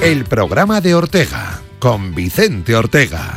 El programa de Ortega, con Vicente Ortega.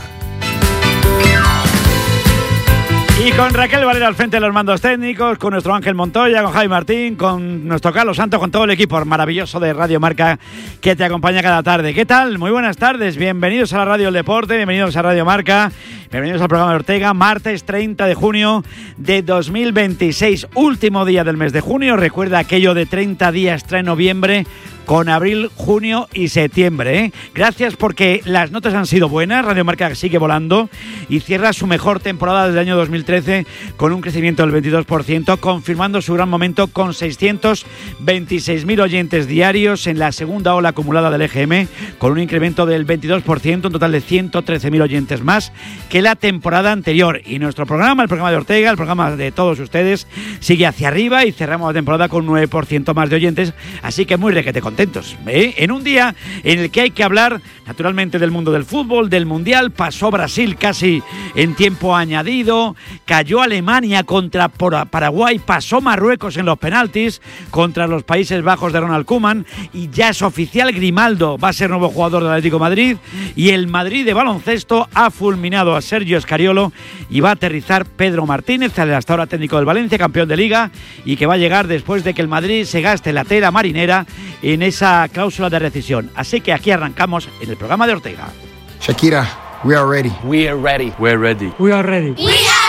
Y con Raquel Valera al frente de los mandos técnicos, con nuestro Ángel Montoya, con Javi Martín, con nuestro Carlos Santos, con todo el equipo maravilloso de Radio Marca que te acompaña cada tarde. ¿Qué tal? Muy buenas tardes, bienvenidos a la Radio del Deporte, bienvenidos a Radio Marca, bienvenidos al programa de Ortega, martes 30 de junio de 2026, último día del mes de junio. Recuerda aquello de 30 días trae noviembre, con abril, junio y septiembre, ¿eh? Gracias porque las notas han sido buenas. Radio Marca sigue volando y cierra su mejor temporada desde el año 2013 con un crecimiento del 22%, confirmando su gran momento con 626.000 oyentes diarios en la segunda ola acumulada del EGM, con un incremento del 22%, un total de 113.000 oyentes más que la temporada anterior. Y nuestro programa, el programa de Ortega, el programa de todos ustedes, sigue hacia arriba y cerramos la temporada con 9% más de oyentes, así que muy requete contentos, ¿eh? En un día en el que hay que hablar naturalmente del mundo del fútbol, del Mundial. Pasó Brasil casi en tiempo añadido, cayó Alemania contra Paraguay, pasó Marruecos en los penaltis contra los Países Bajos de Ronald Koeman, y ya es oficial, Grimaldo va a ser nuevo jugador del Atlético de Madrid, y el Madrid de baloncesto ha fulminado a Sergio Scariolo y va a aterrizar Pedro Martínez, el hasta ahora técnico del Valencia, campeón de Liga, y que va a llegar después de que el Madrid se gaste la tela marinera en esa cláusula de rescisión. Así que aquí arrancamos en el programa de Ortega. Shakira, we are ready. We are ready. We're ready. We are ready. We